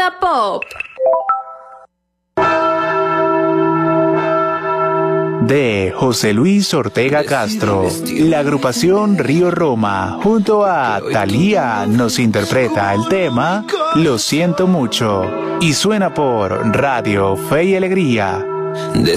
Zona Pop. De José Luis Ortega Castro, la agrupación Río Roma, junto a Thalía, nos interpreta el tema Lo siento mucho, y suena por Radio Fe y Alegría.